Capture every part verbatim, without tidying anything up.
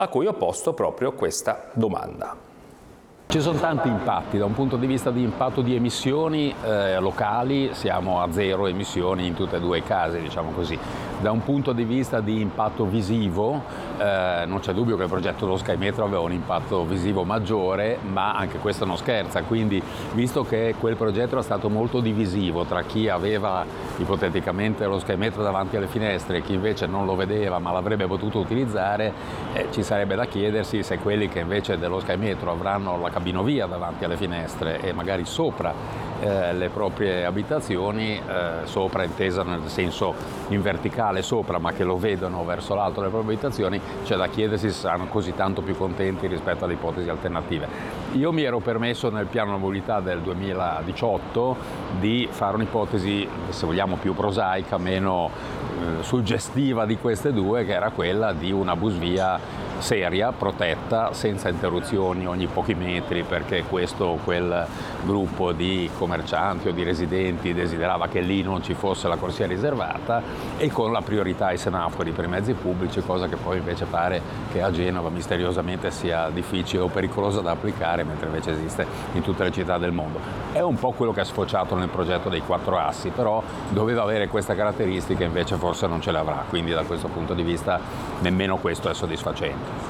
a cui ho posto proprio questa domanda. Ci sono tanti impatti, da un punto di vista di impatto di emissioni eh, locali siamo a zero emissioni in tutti e due i casi, diciamo così. Da un punto di vista di impatto visivo eh, non c'è dubbio che il progetto dello Sky Metro aveva un impatto visivo maggiore, ma anche questo non scherza, quindi visto che quel progetto era stato molto divisivo tra chi aveva ipoteticamente lo Sky Metro davanti alle finestre e chi invece non lo vedeva ma l'avrebbe potuto utilizzare, eh, ci sarebbe da chiedersi se quelli che invece dello Sky Metro avranno la cabinovia davanti alle finestre e magari sopra eh, le proprie abitazioni, eh, sopra intesa nel senso in verticale sopra, ma che lo vedono verso l'alto delle proprie abitazioni, c'è da chiedersi se saranno così tanto più contenti rispetto alle ipotesi alternative. Io mi ero permesso nel piano mobilità del duemiladiciotto di fare un'ipotesi, se vogliamo, più prosaica, meno eh, suggestiva di queste due, che era quella di una busvia seria, protetta, senza interruzioni ogni pochi metri, perché questo o quel gruppo di commercianti o di residenti desiderava che lì non ci fosse la corsia riservata, e con la priorità ai semafori per i mezzi pubblici, cosa che poi invece pare che a Genova misteriosamente sia difficile o pericolosa da applicare, mentre invece esiste in tutte le città del mondo. È un po' quello che è sfociato nel progetto dei quattro assi, però doveva avere questa caratteristica, invece forse non ce le avrà, quindi da questo punto di vista nemmeno questo è soddisfacente.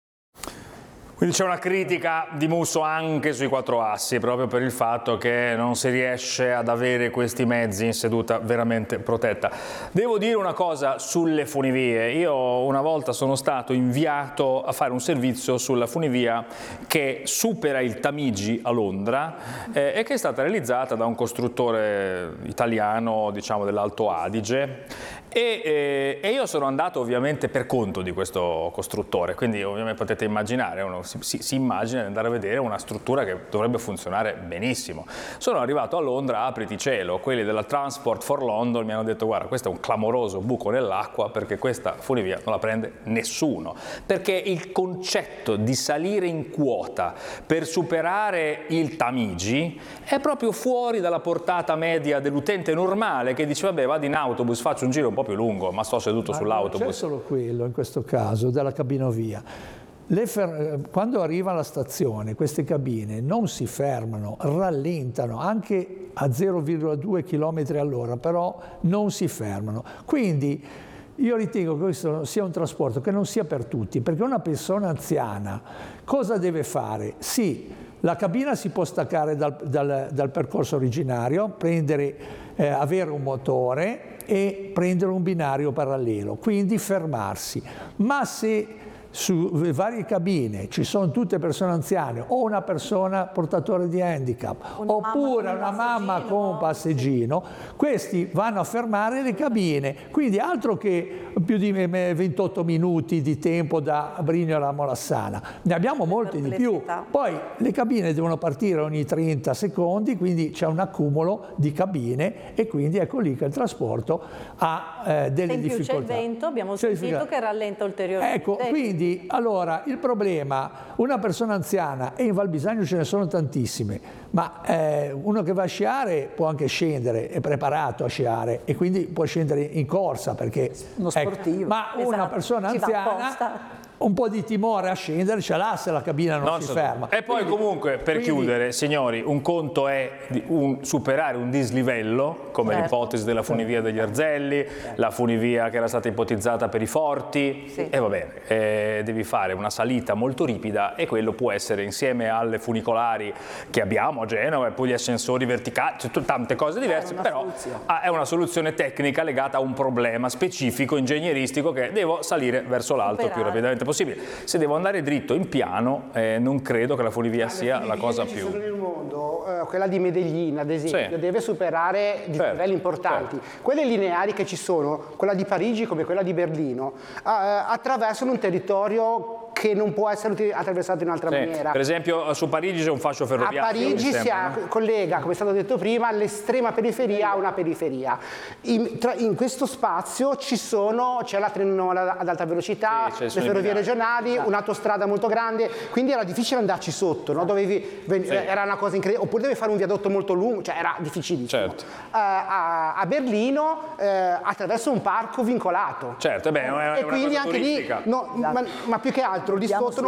Quindi c'è una critica di Musso anche sui quattro assi, proprio per il fatto che non si riesce ad avere questi mezzi in seduta veramente protetta. Devo dire una cosa sulle funivie. Io una volta sono stato inviato a fare un servizio sulla funivia che supera il Tamigi a Londra eh, e che è stata realizzata da un costruttore italiano, diciamo dell'Alto Adige. E, eh, e io sono andato ovviamente per conto di questo costruttore, quindi ovviamente potete immaginare, uno si, si, si immagina di andare a vedere una struttura che dovrebbe funzionare benissimo. Sono arrivato a Londra, apriti cielo, quelli della Transport for London mi hanno detto: guarda, questo è un clamoroso buco nell'acqua, perché questa funivia non la prende nessuno, perché il concetto di salire in quota per superare il Tamigi è proprio fuori dalla portata media dell'utente normale, che dice: vabbè, vado in autobus, faccio un giro un po' più lungo, ma sto seduto sull'autobus. Non c'è solo quello in questo caso della cabinovia. Le quando arriva alla stazione queste cabine non si fermano, rallentano anche a zero virgola due chilometri all'ora, però non si fermano. Quindi io ritengo che questo sia un trasporto che non sia per tutti, perché una persona anziana cosa deve fare? Sì, la cabina si può staccare dal, dal, dal percorso originario, prendere, eh, avere un motore e prendere un binario parallelo, quindi fermarsi. Ma se su varie cabine ci sono tutte persone anziane o una persona portatore di handicap una oppure mamma una mamma con un passeggino, questi vanno a fermare le cabine, quindi altro che più di ventotto minuti di tempo da Brignola a Molassana, ne abbiamo molti di più. Poi le cabine devono partire ogni trenta secondi, quindi c'è un accumulo di cabine e quindi ecco lì che il trasporto ha eh, delle in più difficoltà. C'è il vento, abbiamo sentito che rallenta ulteriormente. Ecco, quindi allora il problema, una persona anziana, e in Val Bisagno ce ne sono tantissime, ma eh, uno che va a sciare può anche scendere, è preparato a sciare e quindi può scendere in corsa, perché uno sportivo. Ecco, ma una esatto, persona anziana un po' di timore a scendere ce l'ha se la cabina non, non si so. ferma. E poi quindi, comunque, per quindi, chiudere, signori, un conto è di un, superare un dislivello, come certo. l'ipotesi della funivia degli Arzelli, la funivia che era stata ipotizzata per i Forti, sì. e va bene, eh, devi fare una salita molto ripida e quello può essere, insieme alle funicolari che abbiamo a Genova e poi gli ascensori verticali, cioè, tante cose diverse, è però ah, è una soluzione tecnica legata a un problema specifico, ingegneristico, che devo salire verso l'alto più rapidamente possibile. Se devo andare dritto in piano, eh, non credo che la funivia sia la cosa più... nel mondo, eh, quella di Medellin ad esempio, sì. deve superare di certo, livelli importanti. Certo. Quelle lineari che ci sono, quella di Parigi come quella di Berlino, eh, attraversano un territorio che non può essere attraversato in altra sì. maniera. Per esempio su Parigi c'è un fascio ferroviario. A Parigi si ha, collega, come è stato detto prima, l'estrema periferia a una periferia. In, tra, in questo spazio ci sono, c'è la treno ad alta velocità, sì, le ferrovie regionali, esatto. un'autostrada molto grande, quindi era difficile andarci sotto, no? Dovevi, sì. era una cosa incredibile, oppure dovevi fare un viadotto molto lungo, cioè era difficilissimo. Certo. Uh, a, a Berlino uh, attraverso un parco vincolato. Certo, beh, è una, e una quindi cosa anche turistica. lì, no, ma, ma più che altro lì sotto